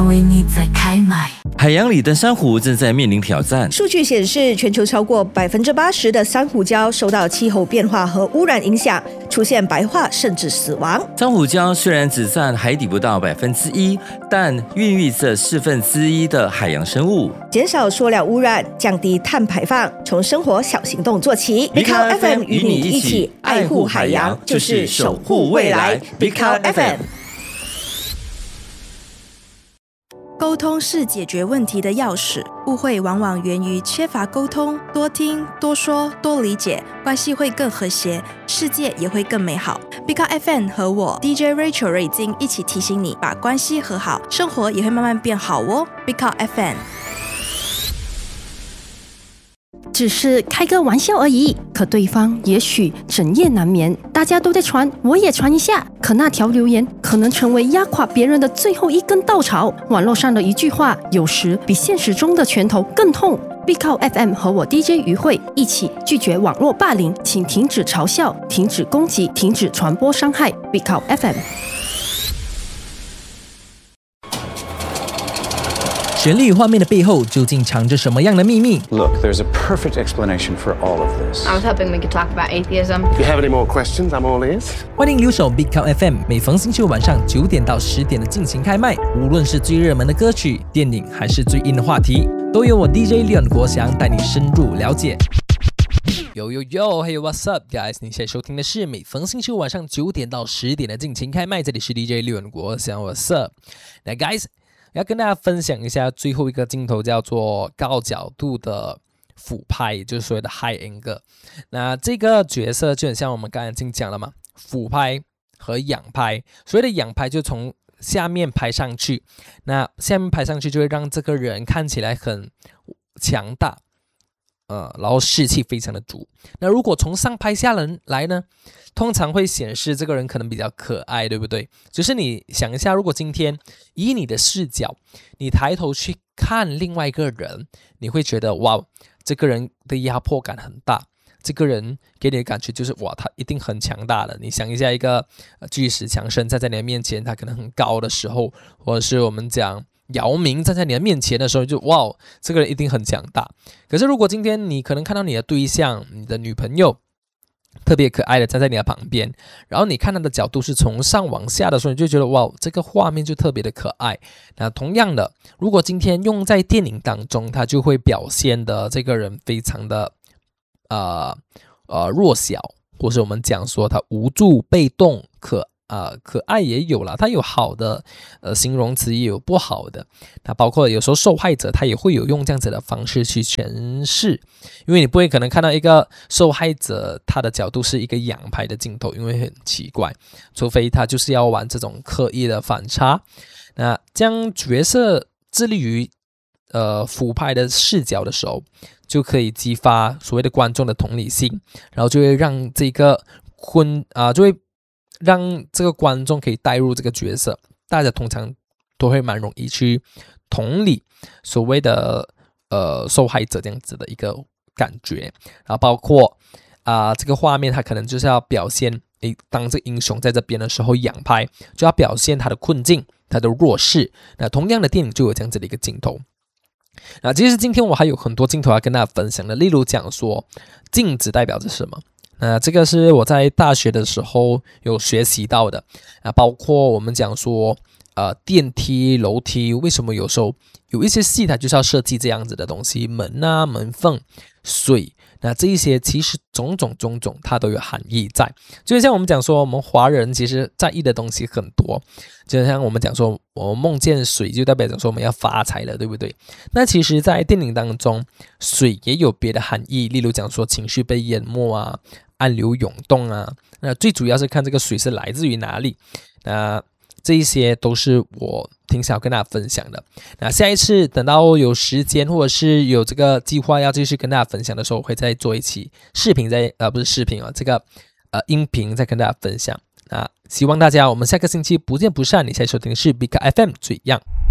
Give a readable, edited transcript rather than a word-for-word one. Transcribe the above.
为你在开麦。 海洋里的珊瑚正在面临挑战。 数据显示，全球超过80%的珊瑚礁受到气候变化和污染影响，出现白化甚至死亡。 珊瑚礁虽然只占海底不到1%，但孕育着1/4的海洋生物。 减少塑料污染，降低碳排放，从生活小行动做起。 Big Cow FM 与你一起爱护海洋，就是守护未来。Big Cow FM。 沟通是解决问题的钥匙，误会往往源于缺乏沟通，多听、多说、多理解，关系会更和谐，世界也会更美好。Big Cow FM 和我 DJ Rachel 瑞金一起提醒你，把关系和好，生活也会慢慢变好哦。Big Cow FM。 只是开个玩笑而已，可对方也许整夜难眠。大家都在传，我也传一下。可那条留言可能成为压垮别人的最后一根稻草。网络上的一句话，有时比现实中的拳头更痛。Big Cow FM 和我 DJ 于慧一起拒绝网络霸凌，请停止嘲笑，停止攻击，停止传播伤害。Big Cow FM。 旋律与画面的背后究竟藏着什么样的秘密？ Look, there's a perfect explanation for all of this. I was hoping we could talk about atheism. If you have any more questions, I'm all ears. 欢迎留守 Big Cow FM， 每逢星期五晚上9点到10点的尽情开麦。无论是最热门的歌曲、电影，还是最硬的话题，都由我 DJ Leon 国祥带你深入了解。Hey what's up guys， 你现在收听的是每逢星期五晚上9点到10点的尽情开麦，这里是 DJ Leon 国祥 What's up。 那 guys，要跟大家分享一下最后一个镜头，叫做高角度的俯拍，也就是所谓的 high angle。 那这个角色就很像我们刚才已经讲了嘛，俯拍和仰拍。所谓的仰拍就从下面拍上去，那下面拍上去就会让这个人看起来很强大，然后士气非常的足。那如果从上拍下来呢，通常会显示这个人可能比较可爱，对不对？就是你想一下，如果今天以你的视角，你抬头去看另外一个人，你会觉得哇，这个人的压迫感很大，这个人给你的感觉就是哇，他一定很强大的。你想一下，一个巨石强森站在你的面前，他可能很高的时候，或者是我们讲姚明站在你的面前的时候，就哇，这个人一定很强大。可是如果今天你可能看到你的对象，你的女朋友特别可爱的站在你的旁边，然后你看他的角度是从上往下的时候，你就觉得哇，这个画面就特别的可爱。那同样的，如果今天用在电影当中，他就会表现的这个人非常的弱小，或是我们讲说他无助、被动、可爱也有啦，它有好的形容词，也有不好的。那包括有时候受害者他也会有用这样子的方式去诠释，因为你不会可能看到一个受害者他的角度是一个仰拍的镜头，因为很奇怪，除非他就是要玩这种刻意的反差。那将角色致力于俯拍的视角的时候，就可以激发所谓的观众的同理心，然后就会让这个就会让这个观众可以带入这个角色，大家通常都会蛮容易去同理所谓的受害者这样子的一个感觉。然后包括这个画面它可能就是要表现当这个英雄在这边的时候仰拍，就要表现他的困境、他的弱势。那同样的电影就有这样子的一个镜头。那其实今天我还有很多镜头要跟大家分享的，例如讲说镜子代表着什么。那这个是我在大学的时候有学习到的，包括我们讲说电梯、楼梯，为什么有时候有一些戏它就是要设计这样子的东西，门啊、门缝、水，那这一些其实种种它都有含义在。就像我们讲说，我们华人其实在意的东西很多，就像我们讲说，我们梦见水就代表着说我们要发财了，对不对？那其实在电影当中，水也有别的含义，例如讲说情绪被淹没啊，暗流涌动啊，那最主要是看这个水是来自于哪里。那这一些都是我挺想要跟大家分享的。那下一次等到有时间或者是有这个计划要继续跟大家分享的时候，我会再做一期视频，不是视频这个音频再跟大家分享。那希望大家我们下个星期不见不散。你现在收听的是 Big Cow FM 最样。